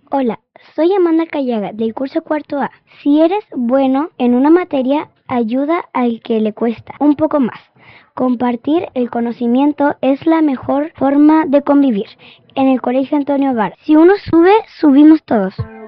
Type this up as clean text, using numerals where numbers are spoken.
Hola, soy Amanda Callaga del curso cuarto A. Si eres bueno en una materia, ayuda al que le cuesta un poco más. Compartir el conocimiento es la mejor forma de convivir. En el Colegio Antonio Bar, si uno sube, subimos todos.